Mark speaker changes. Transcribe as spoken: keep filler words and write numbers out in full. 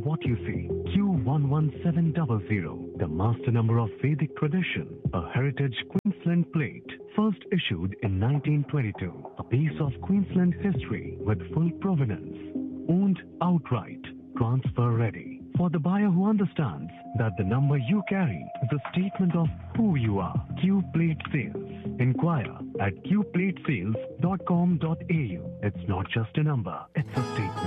Speaker 1: what you see. Q one one seven zero zero, the master number of Vedic tradition, a heritage Queensland plate, first issued in nineteen twenty-two, a piece of Queensland history with full provenance, owned outright, transfer ready. For the buyer who understands that the number you carry is a statement of who you are. Q Plate Sales. Inquire at q plate sales dot com dot a u. It's not just a number, it's a statement.